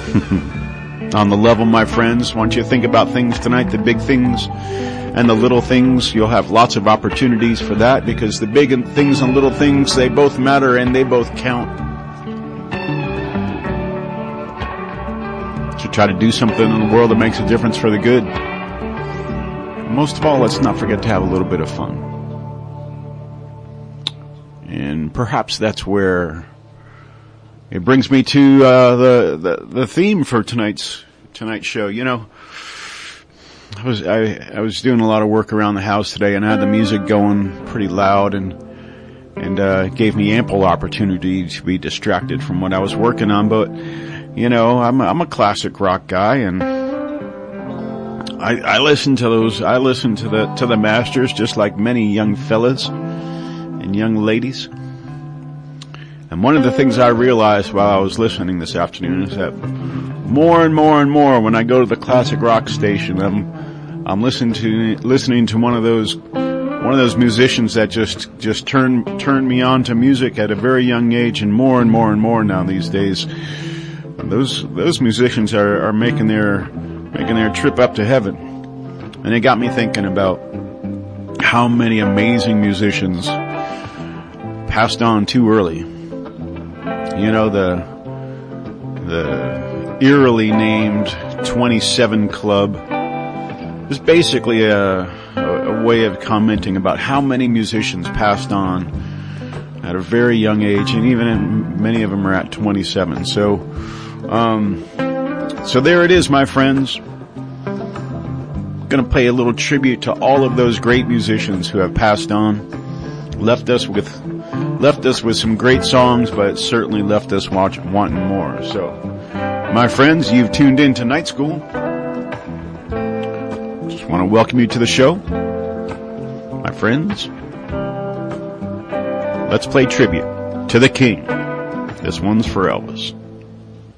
On the level, my friends, once you think about things tonight, the big things and the little things, you'll have lots of opportunities for that, because the big things and little things, they both matter and they both count. So try to do something in the world that makes a difference for the good. Most of all, let's not forget to have a little bit of fun. And perhaps that's where it brings me to the theme for tonight's show. You know, I was doing a lot of work around the house today, and I had the music going pretty loud, and it gave me ample opportunity to be distracted from what I was working on. But you know, I'm a classic rock guy, and I listen to those. I listen to the masters, just like many young fellas and young ladies. And one of the things I realized while I was listening this afternoon is that more and more and more, when I go to the classic rock station, I'm listening to one of those musicians that just turned me on to music at a very young age, and more and more and more now these days. Those musicians are making their trip up to heaven. And it got me thinking about how many amazing musicians passed on too early. You know, the eerily named 27 Club is basically a way of commenting about how many musicians passed on at a very young age, and even many of them are at 27. So there it is, my friends. Going to pay a little tribute to all of those great musicians who have passed on, left us with some great songs, but certainly left us wanting more. So, my friends, you've tuned in to Night School. Just want to welcome you to the show. My friends, let's play tribute to the King. This one's for Elvis.